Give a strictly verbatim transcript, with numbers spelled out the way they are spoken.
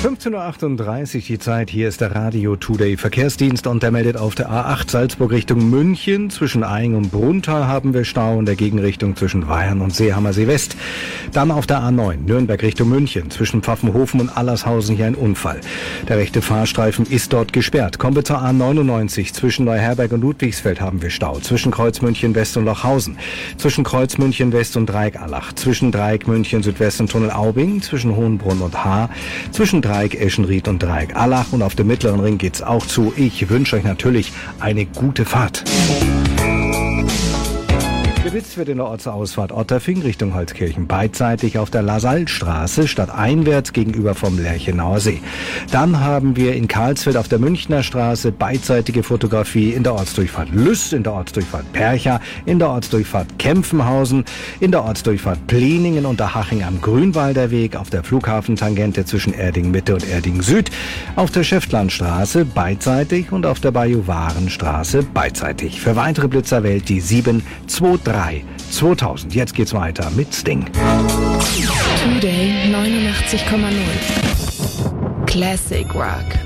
fünfzehn Uhr achtunddreißig die Zeit, hier ist der Radio Today Verkehrsdienst und der meldet auf der A acht Salzburg Richtung München. Zwischen Aing und Brunnthal haben wir Stau in der Gegenrichtung zwischen Weyern und Seehammersee West. Dann auf der A neun Nürnberg Richtung München. Zwischen Pfaffenhofen und Allershausen hier ein Unfall. Der rechte Fahrstreifen ist dort gesperrt. Kommen wir zur A neunundneunzig. Zwischen Neuherberg und Ludwigsfeld haben wir Stau. Zwischen Kreuz München West und Lochhausen. Zwischen Kreuz München West und Dreieck Allach. Zwischen Dreieck München Südwest und Tunnel Aubing. Zwischen Hohenbrunn und Haar. Zwischen Dreieck Eschenried und Dreieck Allach, und auf dem Mittleren Ring geht's auch zu. Ich wünsche euch natürlich eine gute Fahrt. Gewitzt wird in der Ortsausfahrt Otterfing Richtung Holzkirchen beidseitig auf der Lasallstraße stadteinwärts gegenüber vom Lerchenauer See. Dann haben wir in Karlsfeld auf der Münchner Straße beidseitige Fotografie in der Ortsdurchfahrt Lüss, in der Ortsdurchfahrt Percha, in der Ortsdurchfahrt Kempfenhausen, in der Ortsdurchfahrt Pleningen und der Haching am Grünwalder Weg, auf der Flughafentangente zwischen Erding Mitte und Erding Süd, auf der Schäftlarnstraße beidseitig und auf der Bajuwarenstraße beidseitig. Für weitere Blitzer wählt die sieben zwei drei zweitausend. Jetzt geht's weiter mit Sting. Today neunundachtzig Komma null Classic Rock.